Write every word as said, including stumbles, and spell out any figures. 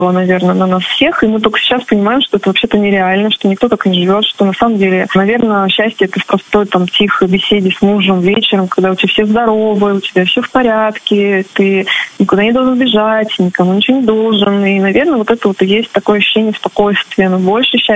наверное, на нас всех, и мы только сейчас понимаем, что это вообще-то нереально, что никто так не живет, что на самом деле, наверное, счастье — это в простой там тихой беседе с мужем вечером, когда у тебя все здоровы, у тебя все в порядке, ты никуда не должен бежать, никому ничего не должен, и, наверное, вот это вот и есть такое ощущение спокойствия, но больше счастья